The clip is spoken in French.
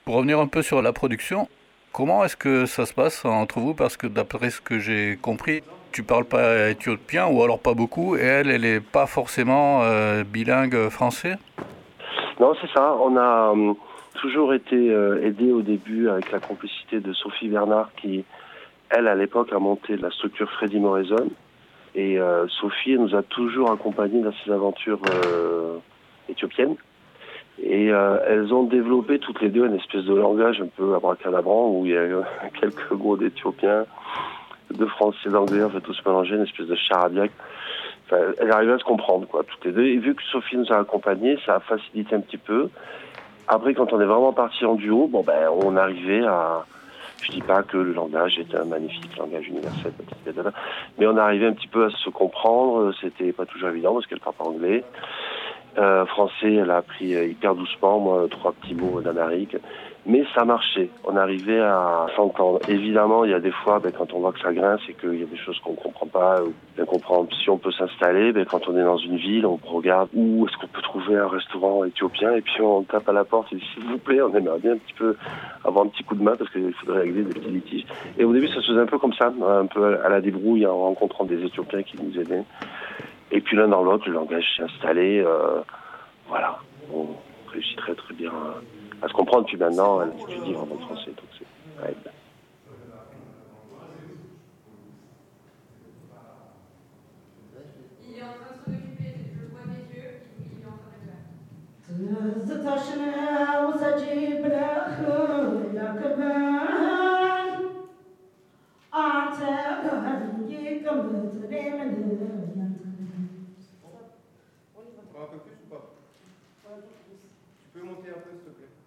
Pour revenir un peu sur la production, comment est-ce que ça se passe entre vous? Parce que d'après ce que j'ai compris, tu parles pas éthiopien ou alors pas beaucoup, et elle est pas forcément bilingue français. Non, c'est ça. On a toujours été aidé au début avec la complicité de Sophie Bernard qui, elle, à l'époque, a monté la structure Freddy Morrison. Et Sophie elle nous a toujours accompagnés dans ses aventures éthiopiennes. Et elles ont développé toutes les deux une espèce de langage un peu abracadabrant où il y a quelques mots d'éthiopien, de français, d'anglais, en fait, tout se mélanger, une espèce de charabia. Enfin, elles arrivaient à se comprendre, quoi, toutes les deux. Et vu que Sophie nous a accompagnés, ça a facilité un petit peu. Après, quand on est vraiment parti en duo, bon, ben, on arrivait à... Je dis pas que le langage était un magnifique langage universel, mais on arrivait un petit peu à se comprendre. C'était pas toujours évident parce qu'elle parle pas anglais. Français, elle a appris hyper doucement, moi, trois petits mots d'Amérique. Mais ça marchait. On arrivait à s'entendre. Évidemment, il y a des fois, quand on voit que ça grince et qu'il y a des choses qu'on ne comprend pas, ou bien comprendre. Si on peut s'installer, quand on est dans une ville, on regarde où est-ce qu'on peut trouver un restaurant éthiopien et puis on tape à la porte et dit s'il vous plaît, on aimerait bien un petit peu avoir un petit coup de main parce qu'il faudrait régler des petits litiges. Et au début, ça se faisait un peu comme ça, un peu à la débrouille, en rencontrant des Éthiopiens qui nous aidaient. Et puis l'un dans l'autre, le langage s'est installé. Voilà, on réussit très très bien à se comprendre. Puis maintenant, elle étudie vraiment le français, donc ça aide. Il est en train de s'en occuper, je le vois des yeux, il est en train de le faire. Un peu plus ou pas? Tu peux monter un peu, s'il te plaît.